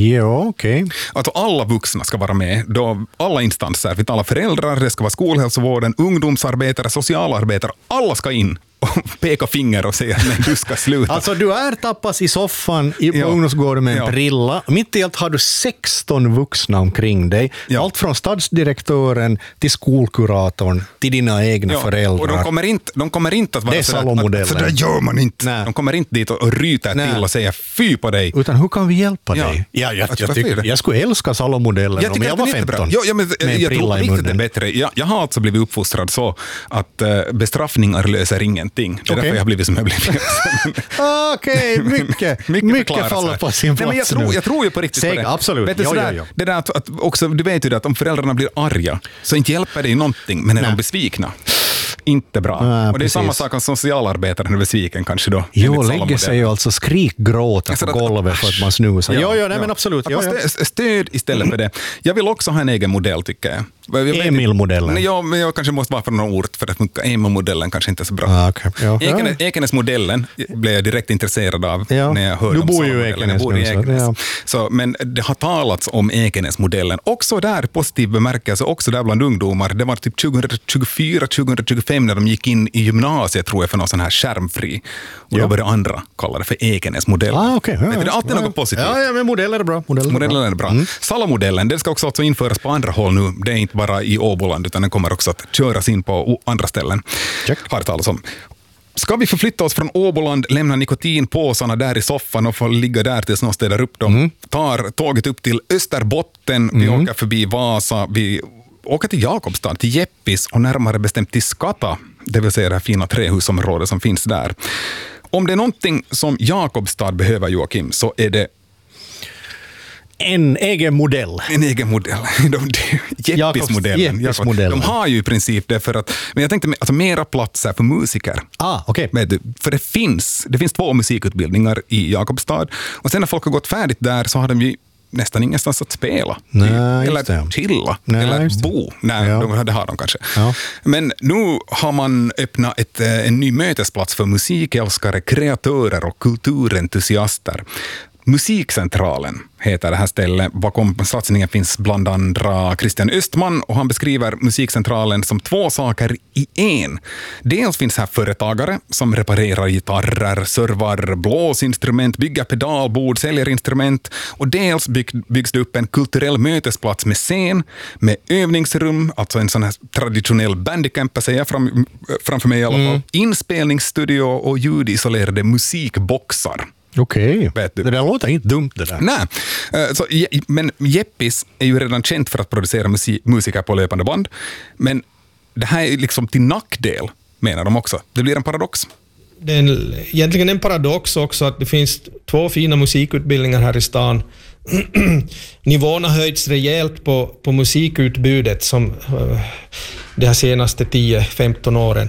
Ja, okej. Alltså alla vuxna ska vara med. Då alla instanser, vi talar föräldrar, det ska vara skolhälsovården, ungdomsarbetare, socialarbetare. Alla ska in och peka finger och säga att du ska sluta. Alltså du är tappas i soffan på ungdomsgården med en prilla. Mitt i allt har du 16 vuxna omkring dig. Ja. Allt från stadsdirektören till skolkuratorn till dina egna föräldrar. Och de kommer inte att vara det är Salomodellen. Så där gör man inte. Nej. De kommer inte dit och ryta till och säga fy på dig. Utan hur kan vi hjälpa dig? Jag skulle älska Salomodellen om jag var 15. Jag tror riktigt det är bättre. Jag har alltså blivit uppfostrad så att bestraffningar löser ingenting. Det är därför jag har blivit som jag blivit. Okej, mycket faller på sin plats. Men jag tror ju på riktigt på det. Absolut. Vet du, det där att också, du vet ju det att om föräldrarna blir arga så inte hjälper det ju någonting, men när de blir svikna. Inte bra. Och det är samma sak om socialarbetare när du är besviken kanske då. Jo, lägger sig ju alltså skrikgråta på golvet för att man snusar. Nej, men absolut. Stöd istället för det. Jag vill också ha en egen modell, tycker jag. Emil-modellen. Ja, men jag kanske måste vara från någon ort för att Emil-modellen kanske inte är så bra. Ekenäs-modellen blev jag direkt intresserad av när jag hörde du om bor ju i Ekenäs. Men det har talats om Ekenäs-modellen. Också där positiv bemärkelse, också där bland ungdomar. Det var typ 2024-2025 när de gick in i gymnasiet, tror jag, för någon sån här skärmfri. Och då började andra kalla det för Ekenäs-modellen. Det är alltid något positivt. Ja, men modeller är bra. Modellen är bra. Salomodellen, den ska också alltså införas på andra håll nu. Det är inte bara i Åboland, utan den kommer också att köras in på andra ställen. Har det talats om. Ska vi förflytta oss från Åboland, lämna nikotinpåsarna där i soffan och få ligga där tills någon städar upp dem. Tar tåget upp till Österbotten, vi åker förbi Vasa, vi åker till Jakobstad, till Jeppis och närmare bestämt till Skata, det vill säga det här fina trähusområdet som finns där. Om det är någonting som Jakobstad behöver, Joakim, så är det en egen modell. En egen modell. Jeppis-modellen. De har ju i princip det för att, men jag tänkte alltså mera platser för musiker. Okej. För det finns 2 musikutbildningar i Jakobstad och sen när folk har gått färdigt där så har de ju nästan ingenstans att spela. Eller chilla. Eller bo. Det har de kanske. Ja. Men nu har man öppnat en ny mötesplats för musikälskare, kreatörer och kulturentusiaster. Musikcentralen heter det här stället. Bakom satsningen finns bland andra Christian Östman och han beskriver musikcentralen som 2 saker i en. Dels finns här företagare som reparerar gitarrer, servar blåsinstrument, bygger pedalbord, säljer instrument och dels byggs det upp en kulturell mötesplats med scen, med övningsrum, alltså en sån här traditionell bandicamp säger framför mig i alla fall, inspelningsstudio och ljudisolerade musikboxar. Okej, det där låter inte dumt det där. Nej, men Jeppis är ju redan känt för att producera musiker på löpande band. Men det här är liksom till nackdel, menar de också. Det blir en paradox. Det är egentligen en paradox också att det finns 2 fina musikutbildningar här i stan. Nivån har höjts rejält på musikutbudet som de här senaste 10-15 åren.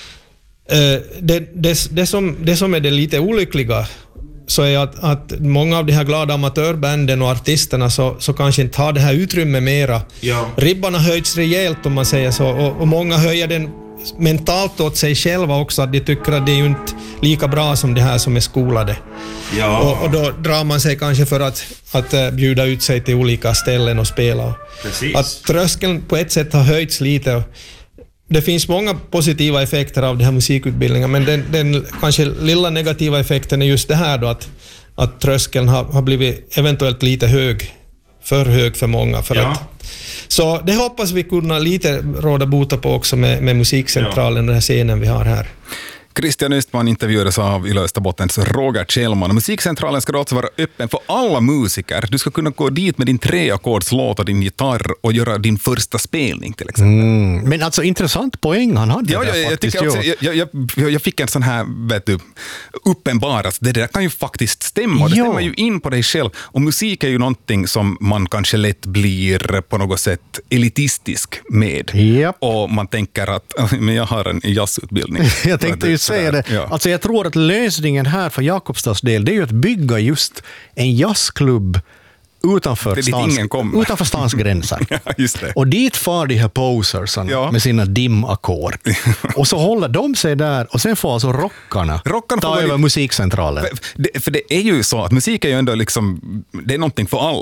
Det som är det lite olyckliga så är att många av de här glada amatörbanden och artisterna så kanske inte har det här utrymme mera. Ja. Ribban har höjts rejält om man säger så och många höjer den mentalt åt sig själva också, att de tycker att det är ju inte lika bra som det här som är skolade. Ja. Och då drar man sig kanske för att bjuda ut sig till olika ställen och spela. Precis. Att tröskeln på ett sätt har höjts lite. Det finns många positiva effekter av den här musikutbildningen, men den kanske lilla negativa effekten är just det här då att tröskeln har blivit eventuellt lite för hög för många. Så det hoppas vi kunna lite råda bota på också med musikcentralen, den här scenen vi har här. Christian Östman intervjuades av Yle Österbottens Roger Kjellman. Musikcentralen ska alltså vara öppen för alla musiker. Du ska kunna gå dit med din 3-ackordslåt och din gitarr och göra din första spelning till exempel. Men alltså intressant poäng han hade jag tycker också, jag fick en sån här uppenbaras. Det där kan ju faktiskt stämma. Det stämmer ju in på dig själv. Och musik är ju någonting som man kanske lätt blir på något sätt elitistisk med. Yep. Och man tänker att men jag har en jazzutbildning. Jag tänkte ju säga det. Ja. Alltså jag tror att lösningen här för Jakobstads del, det är ju att bygga just en jazzklubb utanför stans gränser. Ja, just det. Och dit far de här posersarna med sina dimackord. Och så håller de sig där och sen får alltså rockarna ta över musikcentralen. För det är ju så att musik är ju ändå liksom, det är någonting för alla.